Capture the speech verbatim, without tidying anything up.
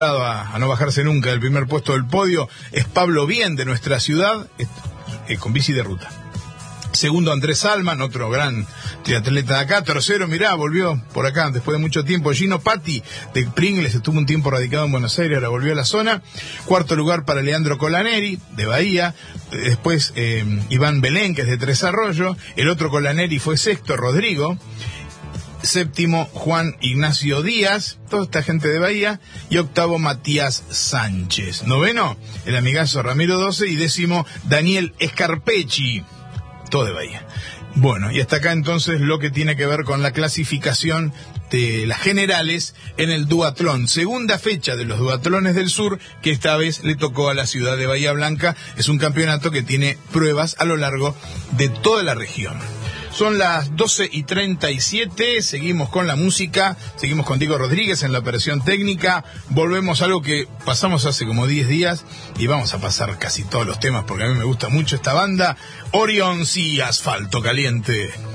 A, a no bajarse nunca del primer puesto del podio es Pablo Bien, de nuestra ciudad, es, es, con bici de ruta. Segundo, Andrés Salman, otro gran triatleta de acá. Tercero, mirá, volvió por acá después de mucho tiempo, Gino Patti, de Pringles, estuvo un tiempo radicado en Buenos Aires, ahora volvió a la zona. Cuarto lugar para Leandro Colaneri, de Bahía. Después eh, Iván Belén, que es de Tres Arroyos. El otro Colaneri fue sexto, Rodrigo. Séptimo, Juan Ignacio Díaz, toda esta gente de Bahía. Y octavo, Matías Sánchez. Noveno, el amigazo Ramiro Doce. Y décimo, Daniel Escarpecci, todo de Bahía. Bueno, y hasta acá entonces lo que tiene que ver con la clasificación de las generales en el duatlón. Segunda fecha de los duatlones del sur, que esta vez le tocó a la ciudad de Bahía Blanca. Es un campeonato que tiene pruebas a lo largo de toda la región. Son las doce y treinta y siete, seguimos con la música, seguimos con Diego Rodríguez en la operación técnica, volvemos a algo que pasamos hace como diez días y vamos a pasar casi todos los temas porque a mí me gusta mucho esta banda, Orion y Asfalto Caliente.